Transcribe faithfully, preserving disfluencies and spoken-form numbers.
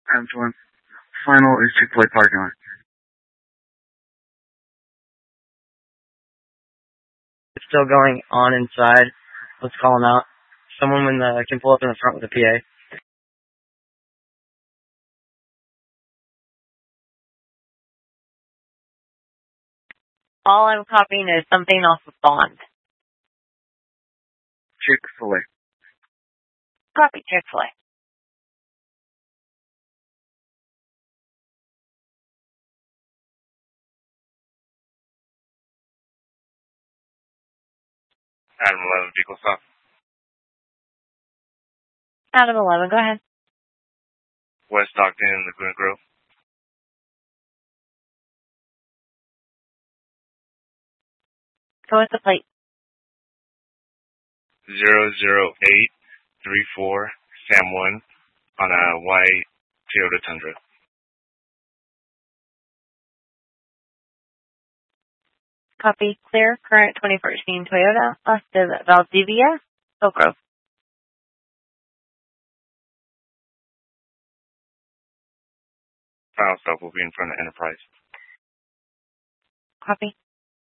Adams one. Final is Chick-fil-A parking lot. It's still going on inside. Let's call them out. Someone when the, can pull up in the front with a P A. All I'm copying is something off of Bond. Chick-fil-A. Copy Chick-fil-A. Adam eleven, vehicle stop. Adam eleven, go ahead. West Stockton, Laguna Grove. Go with the plate. Zero zero eight three four Sam one on a white Toyota Tundra. Copy. Clear. Current twenty fourteen Toyota. Left is Valdivia, Oak Grove. Final stop will be in front of Enterprise. Copy.